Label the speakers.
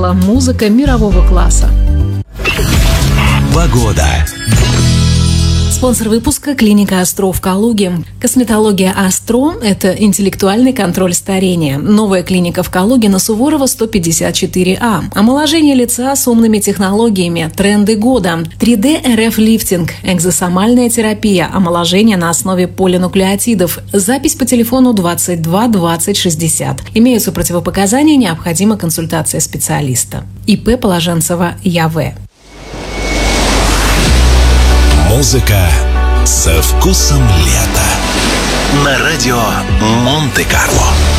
Speaker 1: канала «Музыка мирового класса».
Speaker 2: Погода.
Speaker 1: Спонсор выпуска – клиника «Астро» в Калуге. Косметология «Астро» – это интеллектуальный контроль старения. Новая клиника в Калуге на Суворова 154А. Омоложение лица с умными технологиями. Тренды года. 3D РФ-лифтинг. Экзосомальная терапия. Омоложение на основе полинуклеотидов. Запись по телефону 22 20 60. Имеются противопоказания, необходима консультация специалиста. ИП Положенцева Я.В.
Speaker 2: Музыка со вкусом лета. На радио Монте-Карло.